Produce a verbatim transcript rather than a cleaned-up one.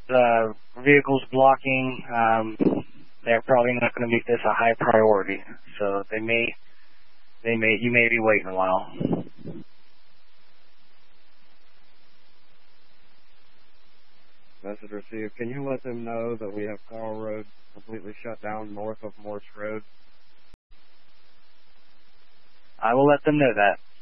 uh, vehicles blocking, um, they're probably not going to make this a high priority. So they may, they may, you may be waiting a while. Message received. Can you let them know that we have Carl Road completely shut down north of Morse Road? I will let them know that.